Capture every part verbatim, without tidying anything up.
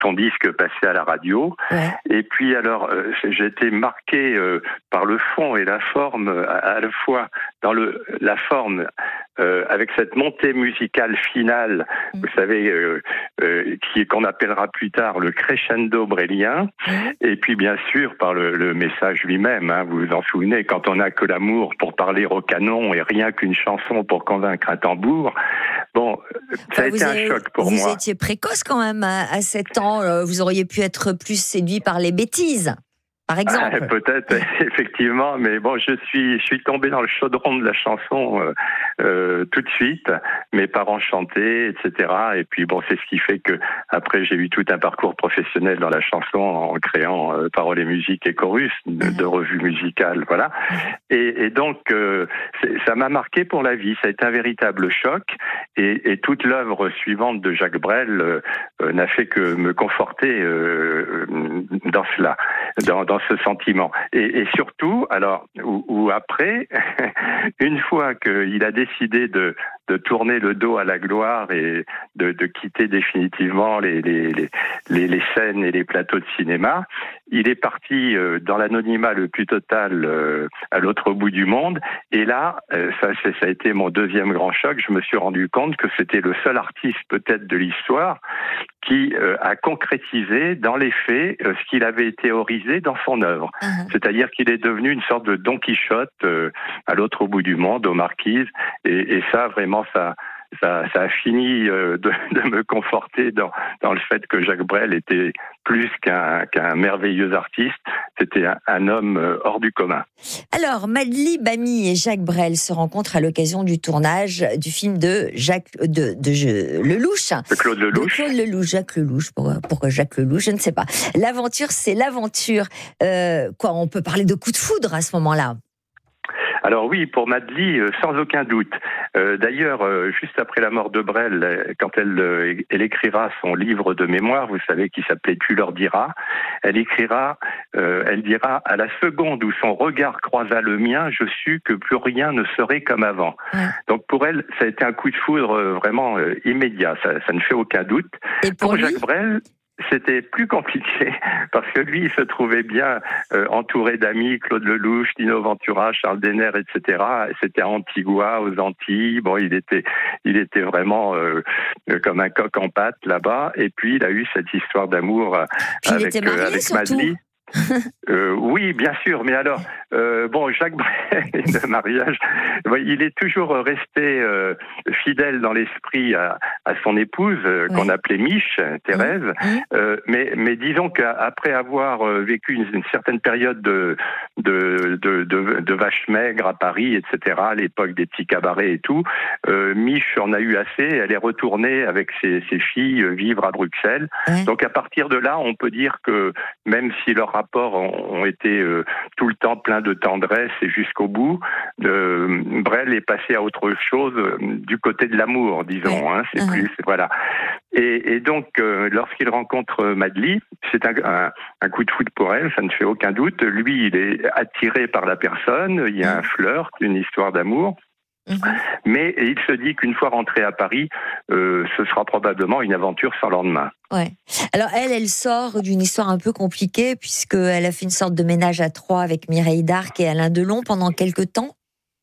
ton disque passé à la radio. Ouais. Et puis alors, euh, j'ai été marqué euh, par le fond et la forme, à, à la fois dans le la forme euh, avec cette montée musicale finale, mmh. vous savez, euh, euh, qui qu'on appellera plus tard le crescendo brélien, mmh. et puis bien sûr par le, le message lui-même. Hein, vous vous en souvenez, quand on n'a que l'amour pour parler au canon et rien qu'une chanson pour convaincre un tambour. Bon, ça enfin, a été avez, un choc pour vous moi. Vous étiez précoce quand même à, à sept ans. Vous auriez pu être plus séduit par les bêtises, par exemple. Ah, peut-être, effectivement, mais bon, je suis, je suis tombé dans le chaudron de la chanson euh, euh, tout de suite. Mes parents chantaient, et cetera. Et puis bon, c'est ce qui fait que après j'ai eu tout un parcours professionnel dans la chanson en créant euh, paroles et musique et chorus de, mmh. de revues musicales, voilà. Mmh. Et, et donc euh, ça m'a marqué pour la vie. Ça a été un véritable choc. Et, et toute l'œuvre suivante de Jacques Brel euh, euh, n'a fait que me conforter euh, dans cela, dans, dans ce sentiment. Et, et surtout, alors, où, où après, une fois qu'il a décidé de, de tourner le dos à la gloire et de, de quitter définitivement les, les, les, les scènes et les plateaux de cinéma, il est parti euh, dans l'anonymat le plus total euh, à l'autre bout du monde. Et là, euh, ça, ça a été mon deuxième grand choc. Je me suis rendu compte que c'était le seul artiste peut-être de l'histoire qui euh, a concrétisé dans les faits euh, ce qu'il avait théorisé dans son œuvre. Uh-huh. C'est-à-dire qu'il est devenu une sorte de Don Quichotte euh, à l'autre bout du monde, aux Marquises. Et, et ça, vraiment, ça... Ça, ça a fini euh, de, de me conforter dans, dans le fait que Jacques Brel était plus qu'un, qu'un merveilleux artiste, c'était un, un homme euh, hors du commun. Alors, Madly Bami et Jacques Brel se rencontrent à l'occasion du tournage du film de Jacques de, de, de Lelouch. De Claude Lelouch. De Claude Lelouch, Jacques Lelouch. Pourquoi, pourquoi Jacques Lelouch, je ne sais pas. L'aventure, c'est l'aventure. Euh, quoi, on peut parler de coup de foudre à ce moment-là. Alors oui, pour Madly, euh, sans aucun doute. Euh, d'ailleurs, euh, juste après la mort de Brel, euh, quand elle, euh, elle écrira son livre de mémoire, vous savez, qui s'appelait « Tu leur diras », elle écrira, euh, elle dira « À la seconde où son regard croisa le mien, je sus que plus rien ne serait comme avant. Ouais. » Donc pour elle, ça a été un coup de foudre euh, vraiment euh, immédiat, ça, ça ne fait aucun doute. Et pour, pour lui... Jacques Brel, c'était plus compliqué parce que lui, il se trouvait bien euh, entouré d'amis, Claude Lelouch, Dino Ventura, Charles Denner, et cetera. C'était à Antigua, aux Antilles. Bon, il était, il était vraiment euh, comme un coq en pâte là-bas. Et puis, il a eu cette histoire d'amour euh, avec, marié, euh, avec Madly. euh, oui, bien sûr, mais alors, euh, bon, Jacques Brel, de mariage, il est toujours resté euh, fidèle dans l'esprit à, à son épouse, euh, ouais. qu'on appelait Mich, Thérèse, mmh. euh, mais, mais disons qu'après avoir vécu une, une certaine période de, de, de, de, de vache maigre à Paris, et cetera, à l'époque des petits cabarets et tout, euh, Mich en a eu assez, elle est retournée avec ses, ses filles vivre à Bruxelles. Ouais. Donc à partir de là, on peut dire que même si leur rapports ont été euh, tout le temps pleins de tendresse et jusqu'au bout, euh, Brel est passé à autre chose euh, du côté de l'amour, disons. Ouais. Hein, c'est uh-huh. plus, voilà. Et, et donc, euh, lorsqu'il rencontre Madly, c'est un, un, un coup de foudre pour elle, ça ne fait aucun doute. Lui, il est attiré par la personne, il y a un flirt, une histoire d'amour. Mmh. Mais il se dit qu'une fois rentré à Paris, euh, ce sera probablement une aventure sans lendemain. Ouais. Alors elle, elle sort d'une histoire un peu compliquée puisqu'elle a fait une sorte de ménage à trois avec Mireille Darc et Alain Delon pendant quelque temps.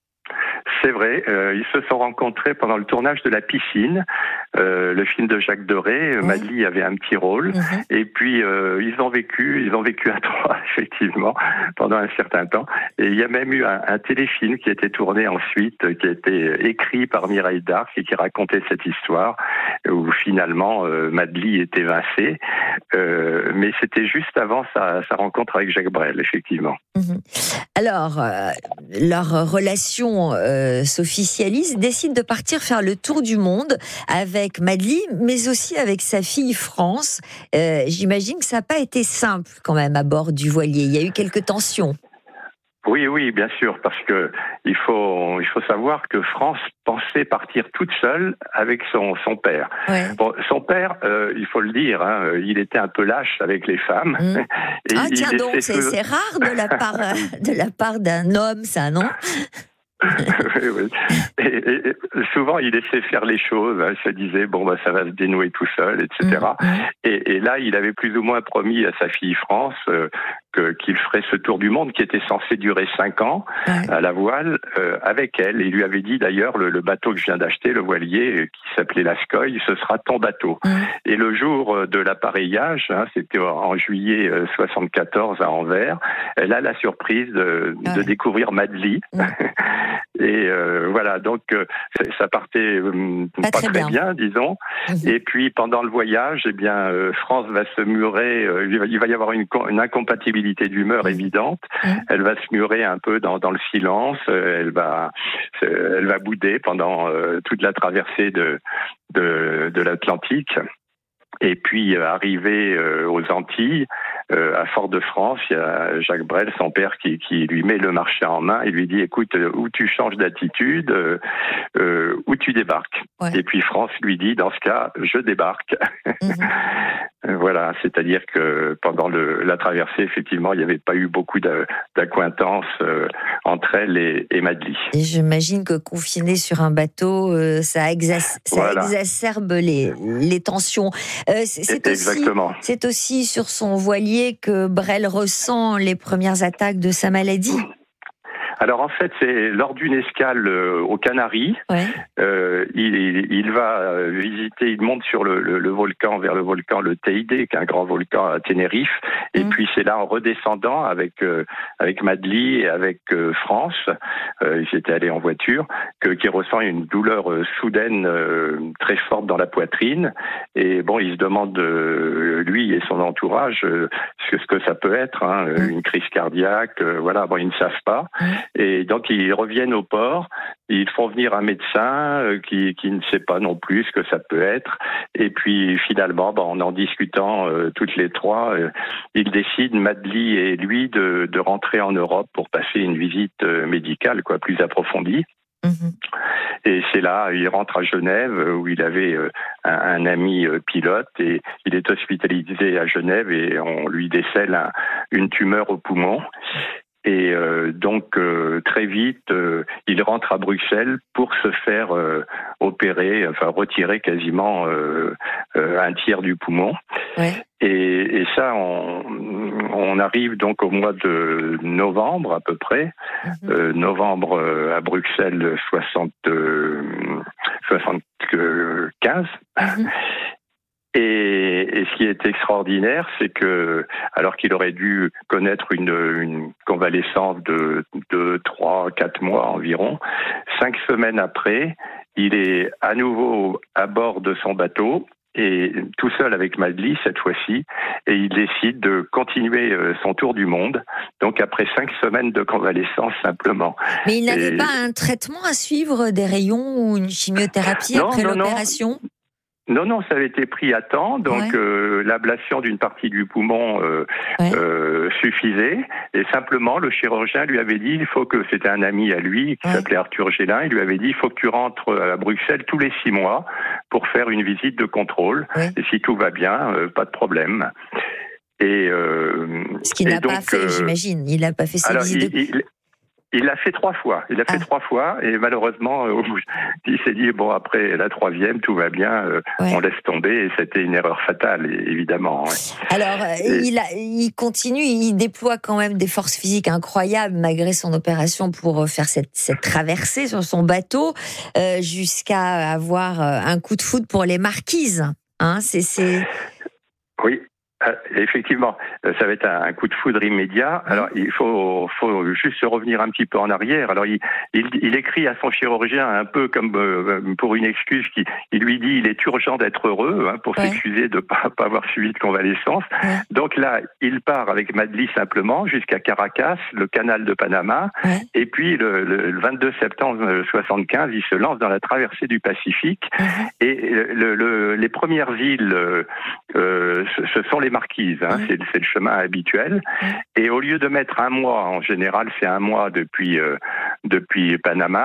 C'est vrai, euh, ils se sont rencontrés pendant le tournage de La Piscine, euh, le film de Jacques Deray. Mmh. Madly avait un petit rôle, mmh. et puis euh, ils ont vécu, ils ont vécu à trois effectivement pendant un certain temps. Et il y a même eu un, un téléfilm qui a été tourné ensuite, qui a été écrit par Mireille Darc et qui racontait cette histoire où finalement euh, Madly est évincée, euh, mais c'était juste avant sa, sa rencontre avec Jacques Brel, effectivement. Mmh. Alors, euh, leur relation euh, s'officialise, décide de partir faire le tour du monde avec Madly, mais aussi avec sa fille France. Euh, j'imagine que ça n'a pas été simple quand même à bord du voilier. Il y a eu quelques tensions. Oui, oui, bien sûr, parce que il faut, il faut savoir que France pensait partir toute seule avec son, son père. Ouais. Bon, son père, euh, il faut le dire, hein, il était un peu lâche avec les femmes. Mmh. Et ah tiens donc, c'est, c'est rare de la part, de la part d'un homme, ça, non ? oui, oui. Et, et, et souvent, il laissait faire les choses. Hein. Il se disait, bon, bah, ça va se dénouer tout seul, et cetera. Mmh. Et, et là, il avait plus ou moins promis à sa fille France euh, que, qu'il ferait ce tour du monde qui était censé durer cinq ans ouais. à la voile euh, avec elle. Et il lui avait dit d'ailleurs, le, le bateau que je viens d'acheter, le voilier, qui s'appelait l'Ascoy, ce sera ton bateau. Mmh. Et le jour de l'appareillage, hein, c'était en juillet soixante-quatorze à Anvers, elle a la surprise de, ouais. de découvrir Madly. Mmh. Et euh, voilà, donc euh, ça partait euh, pas, pas très, très bien. bien, disons. Mmh. Et puis pendant le voyage, eh bien, euh, France va se murer. Euh, il va y avoir une, une incompatibilité d'humeur mmh. évidente. Mmh. Elle va se murer un peu dans, dans le silence. Euh, elle va, elle va bouder pendant euh, toute la traversée de de, de l'Atlantique. Et puis, euh, arrivé euh, aux Antilles, euh, à Fort-de-France, il y a Jacques Brel, son père, qui, qui lui met le marché en main et lui dit, écoute, euh, où tu changes d'attitude, euh, euh, où tu débarques. Ouais. Et puis France lui dit, dans ce cas, je débarque. Mmh. Voilà, c'est-à-dire que pendant le, la traversée, effectivement, il n'y avait pas eu beaucoup d'acquaintances euh, entre elle et, et Madly. Et j'imagine que confiné sur un bateau, euh, ça, exac- ça voilà. exacerbe les, les tensions. Euh, c'est, aussi, c'est aussi sur son voilier que Brel ressent les premières attaques de sa maladie. Alors en fait, c'est lors d'une escale euh, aux Canaries, ouais. euh, il, il, il va visiter, il monte sur le, le, le volcan, vers le volcan le Teide, qui est un grand volcan à Tenerife, et mmh. puis c'est là en redescendant avec euh, avec Madly et avec euh, France, euh, ils étaient allés en voiture, que, qu'il ressent une douleur euh, soudaine euh, très forte dans la poitrine, et bon, il se demande euh, lui et son entourage euh, ce que ça peut être, hein, mmh. une crise cardiaque, euh, voilà, bon, ils ne savent pas. Mmh. Et donc ils reviennent au port, ils font venir un médecin euh, qui, qui ne sait pas non plus ce que ça peut être. Et puis finalement, bah, en en discutant euh, toutes les trois, euh, ils décident, Madly et lui, de, de rentrer en Europe pour passer une visite euh, médicale, quoi, plus approfondie. Mmh. Et c'est là, il rentre à Genève où il avait euh, un, un ami euh, pilote et il est hospitalisé à Genève et on lui décèle un, une tumeur au poumon. Et euh, donc, euh, très vite, euh, il rentre à Bruxelles pour se faire euh, opérer, enfin retirer quasiment euh, euh, un tiers du poumon. Ouais. Et, et ça, on, on arrive donc au mois de novembre à peu près, mmh. euh, novembre euh, à Bruxelles soixante, euh, soixante-quinze. Mmh. Et, et ce qui est extraordinaire, c'est que, alors qu'il aurait dû connaître une, une convalescence de deux, trois, quatre mois environ, cinq semaines après, il est à nouveau à bord de son bateau, et tout seul avec Madly cette fois-ci, et il décide de continuer son tour du monde, donc après cinq semaines de convalescence simplement. Mais il n'avait et... pas un traitement à suivre, des rayons ou une chimiothérapie non, après non, l'opération non. Non, non, ça avait été pris à temps, donc ouais. euh, l'ablation d'une partie du poumon euh, ouais. euh, suffisait, et simplement le chirurgien lui avait dit, il faut que, c'était un ami à lui qui ouais. s'appelait Arthur Gélin, il lui avait dit, il faut que tu rentres à Bruxelles tous les six mois pour faire une visite de contrôle, ouais. et si tout va bien, euh, pas de problème. Et, euh, Ce qu'il n'a donc, pas fait, euh, j'imagine, il n'a pas fait ses alors, visites il, de... il, Il l'a fait trois fois. Il l'a fait ah. trois fois et malheureusement, euh, il s'est dit bon après la troisième tout va bien, euh, ouais. on laisse tomber et c'était une erreur fatale évidemment. Ouais. Alors et... il, a, il continue, il déploie quand même des forces physiques incroyables malgré son opération pour faire cette, cette traversée sur son bateau euh, jusqu'à avoir un coup de foudre pour les Marquises. Hein, c'est, c'est... Oui. Euh, effectivement, ça va être un coup de foudre immédiat. Alors, il faut, faut juste revenir un petit peu en arrière. Alors, il, il, il écrit à son chirurgien un peu comme euh, pour une excuse. Qui, il lui dit, il est urgent d'être heureux, hein, pour ouais. s'excuser de ne pas, pas avoir suivi de convalescence. Ouais. Donc là, il part avec Madly simplement jusqu'à Caracas, le canal de Panama. Ouais. Et puis, le, le vingt-deux septembre soixante-quinze, il se lance dans la traversée du Pacifique. Ouais. Et le, le, les premières îles, euh, ce sont les Marquises, hein, mmh. c'est, c'est le chemin habituel. Mmh. Et au lieu de mettre un mois, en général c'est un mois depuis euh, depuis Panama,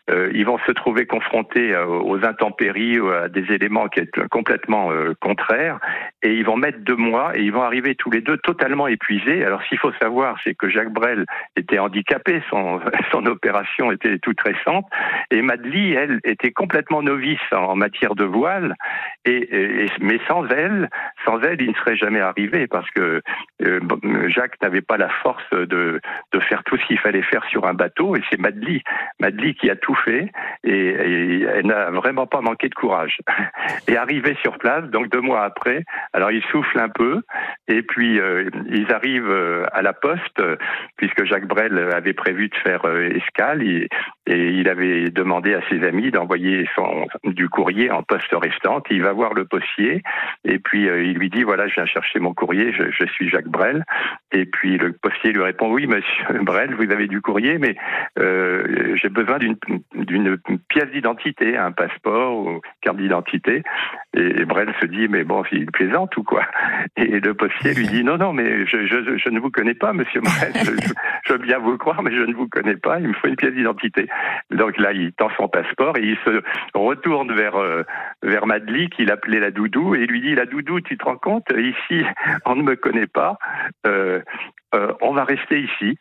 euh, ils vont se trouver confrontés euh, aux intempéries, à des éléments qui sont complètement euh, contraires, et ils vont mettre deux mois, et ils vont arriver tous les deux totalement épuisés. Alors, ce qu'il faut savoir, c'est que Jacques Brel était handicapé, son, son opération était toute récente, et Madely, elle, était complètement novice en matière de voile, et, et, mais sans elle, sans elle, il ne serait jamais arrivé, parce que euh, Jacques n'avait pas la force de, de faire tout ce qu'il fallait faire sur un bateau, et c'est Madely, Madely qui a tout fait, et, et elle n'a vraiment pas manqué de courage. Et arrivé sur place, donc deux mois après, alors il souffle un peu, et puis euh, ils arrivent à la poste, puisque Jacques Brel avait prévu de faire euh, escale, et, et il avait demandé à ses amis d'envoyer son, du courrier en poste restante. Il va voir le postier, et puis euh, il lui dit, voilà, je viens chercher mon courrier, je, je suis Jacques Brel. Et puis le postier lui répond, oui, monsieur Brel, vous avez du courrier, mais euh, j'ai besoin d'une, d'une pièce d'identité, un passeport ou carte d'identité. Et Brel se dit, mais bon, il plaisante ou quoi? Et le postier lui dit, non, non, mais je, je, je ne vous connais pas, monsieur Brel, je, je, je veux bien vous croire, mais je ne vous connais pas, il me faut une pièce d'identité. Donc là, il tend son passeport et il se retourne vers, euh, vers Madely, qu'il appelait la doudou, et il lui dit, la doudou, tu te rends compte, ici, on ne me connaît pas, euh, Euh, on va rester ici.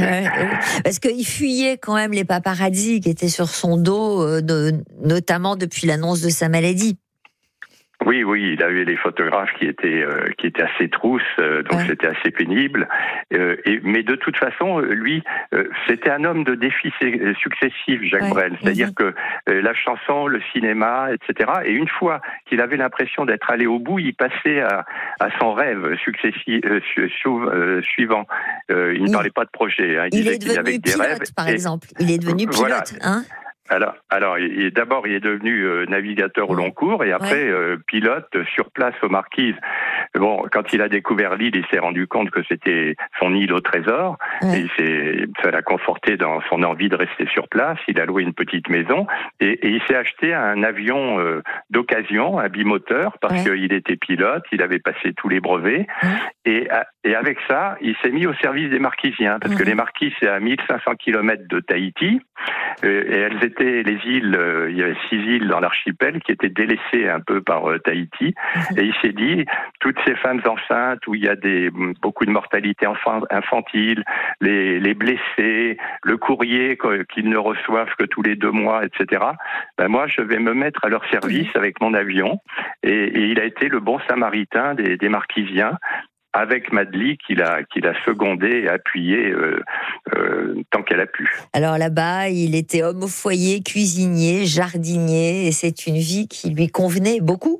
Parce qu'il fuyait quand même les paparazzis qui étaient sur son dos, euh, de, notamment depuis l'annonce de sa maladie. Oui, oui, il avait les photographes qui étaient euh, qui étaient assez trousses, euh, donc ouais. C'était assez pénible. Euh, et, mais de toute façon, lui, euh, c'était un homme de défis successifs, Jacques ouais. Brel. C'est-à-dire mmh. que euh, la chanson, le cinéma, et cetera. Et une fois qu'il avait l'impression d'être allé au bout, il passait à, à son rêve successif, euh, su, su, euh, suivant. Euh, il ne mmh. parlait pas de projet. Hein. Il, il disait est devenu qu'il avait pilote, des rêves. Par et, exemple. Il est devenu pilote, voilà. hein. Alors, alors il, d'abord, il est devenu euh, navigateur au long cours et après ouais. euh, pilote sur place aux Marquises. Bon, quand il a découvert l'île, il s'est rendu compte que c'était son île au trésor. Ouais. Et il s'est, ça l'a conforté dans son envie de rester sur place. Il a loué une petite maison et, et il s'est acheté un avion euh, d'occasion, un bimoteur, parce ouais. qu'il était pilote, il avait passé tous les brevets. Ouais. Et, et avec ça, il s'est mis au service des Marquisiens, parce ouais. que les Marquises, c'est à mille cinq cents kilomètres de Tahiti. Euh, et elles étaient les îles, euh, il y avait six îles dans l'archipel qui étaient délaissées un peu par euh, Tahiti. Et il s'est dit, toutes ces femmes enceintes où il y a des, beaucoup de mortalité enfant, infantile, les, les blessés, le courrier qu'ils ne reçoivent que tous les deux mois, et cetera. Ben moi, je vais me mettre à leur service avec mon avion. Et, et il a été le bon samaritain des, des Marquisiens, avec Madely qu'il a, qu'il a secondé et appuyé euh, euh, tant qu'elle a pu. Alors là-bas, il était homme au foyer, cuisinier, jardinier, et c'est une vie qui lui convenait beaucoup.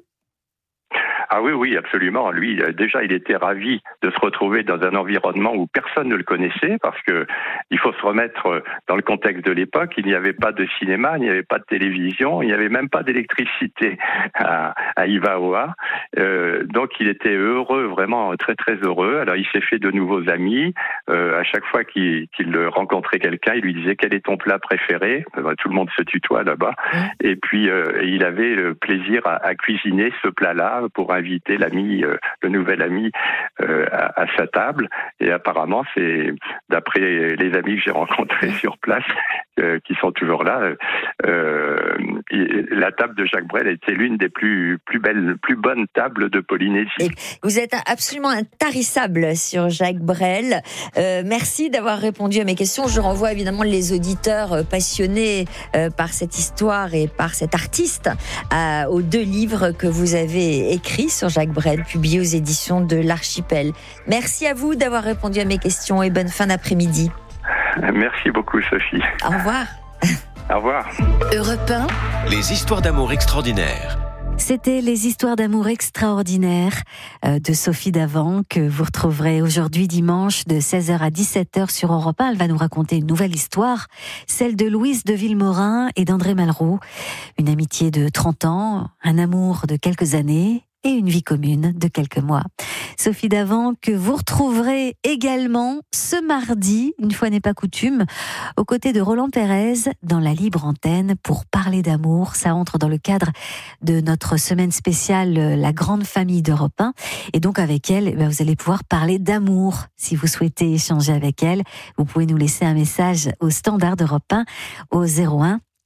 Ah oui, oui, absolument. Lui, déjà, il était ravi de se retrouver dans un environnement où personne ne le connaissait, parce que il faut se remettre dans le contexte de l'époque. Il n'y avait pas de cinéma, il n'y avait pas de télévision, il n'y avait même pas d'électricité à, à Ivaoa. Euh, donc, il était heureux, vraiment très, très heureux. Alors, il s'est fait de nouveaux amis. Euh, à chaque fois qu'il, qu'il rencontrait quelqu'un, il lui disait « Quel est ton plat préféré ?» Tout le monde se tutoie là-bas. Et puis, euh, il avait le plaisir à, à cuisiner ce plat-là pour inviter l'ami, euh, le nouvel ami euh, à, à sa table. Et apparemment, c'est, d'après les amis que j'ai rencontrés sur place, euh, qui sont toujours là, euh, la table de Jacques Brel était l'une des plus, plus belles, plus bonnes tables de Polynésie. Et vous êtes absolument intarissable sur Jacques Brel. Euh, merci d'avoir répondu à mes questions. Je renvoie évidemment les auditeurs passionnés euh, par cette histoire et par cet artiste à, aux deux livres que vous avez écrits sur Jacques Brel, publié aux éditions de l'Archipel. Merci à vous d'avoir répondu à mes questions et bonne fin d'après-midi. Merci beaucoup, Sophie. Au revoir. Au revoir. Europe un, les histoires d'amour extraordinaires. C'était les histoires d'amour extraordinaires de Sophie Davant que vous retrouverez aujourd'hui dimanche de seize heures à dix-sept heures sur Europe un. Elle va nous raconter une nouvelle histoire, celle de Louise de Villemorin et d'André Malraux. Une amitié de trente ans, un amour de quelques années et une vie commune de quelques mois. Sophie Davant que vous retrouverez également ce mardi, une fois n'est pas coutume, aux côtés de Roland Pérez dans la Libre Antenne pour parler d'amour. Ça entre dans le cadre de notre semaine spéciale La Grande Famille d'Europe un. Et donc avec elle, vous allez pouvoir parler d'amour. Si vous souhaitez échanger avec elle, vous pouvez nous laisser un message au standard d'Europe un au zéro un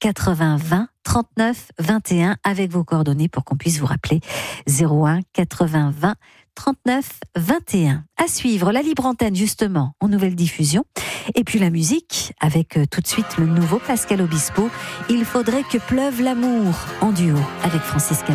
quatre-vingts vingt trente-neuf vingt et un avec vos coordonnées pour qu'on puisse vous rappeler zéro un quatre-vingts vingt trente-neuf vingt et un. À suivre, la libre antenne justement en nouvelle diffusion. Et puis la musique avec euh, tout de suite le nouveau Pascal Obispo. Il faudrait que pleuve l'amour en duo avec Francis Cabrel.